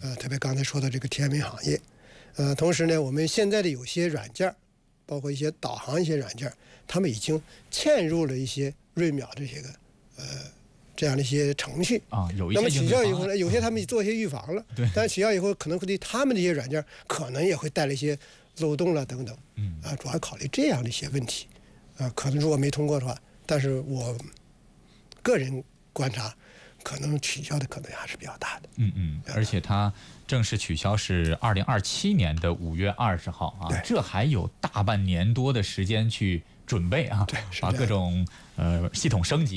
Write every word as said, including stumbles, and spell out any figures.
呃，特别刚才说的这个天文行业，呃，同时呢，我们现在的有些软件，包括一些导航一些软件，他们已经嵌入了一些瑞秒这些个呃这样的一些程序啊，有一些那么取消以后呢，有些他们做一些预防了， 对， 但是取消以后可能会对他们这些软件可能也会带来一些漏洞了等等， 嗯啊，主要考虑这样的一些问题，啊，可能如果没通过的话，但是我个人观察，可能取消的可能还是比较大的。 嗯嗯，而且它正式取消是二零二七年的五月二十号啊，这还有大半年多的时间去准备啊，把各种呃系统升级。